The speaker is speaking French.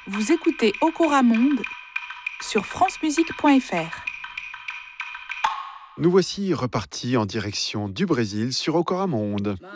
Vous écoutez Okora Monde sur francemusique.fr. Nous voici repartis en direction du Brésil sur Okora Monde.